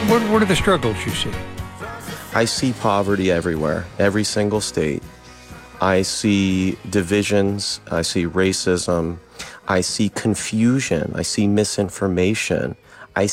What are the struggles you see? I see poverty everywhere, every single state. I see divisions. I see racism. I see confusion. I see misinformation.